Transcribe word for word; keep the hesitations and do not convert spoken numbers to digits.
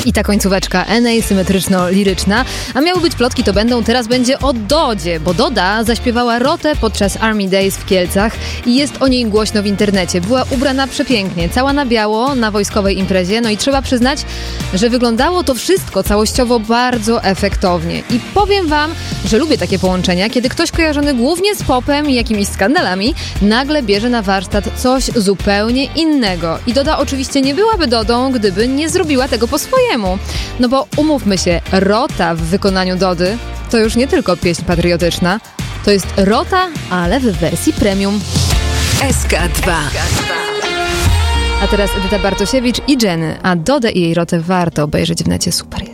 I ta końcóweczka N A symetryczno-liryczna, a miały być plotki, to będą, teraz będzie o Dodzie, bo Doda zaśpiewała Rotę podczas Army Days w Kielcach i jest o niej głośno w internecie. Była ubrana przepięknie, cała na biało, na wojskowej imprezie, no i trzeba przyznać, że wyglądało to wszystko całościowo bardzo efektownie. I powiem wam, że lubię takie połączenia, kiedy ktoś kojarzony głównie z popem i jakimiś skandalami nagle bierze na warsztat coś zupełnie innego. I Doda oczywiście nie byłaby Dodą, gdyby nie zrobiła tego po swojemu. No bo umówmy się, Rota w wykonaniu Dody to już nie tylko pieśń patriotyczna, to jest Rota, ale w wersji premium. S K dwa. A teraz Edyta Bartosiewicz i Jenny, a Dodę i jej Rotę warto obejrzeć w necie, super jest.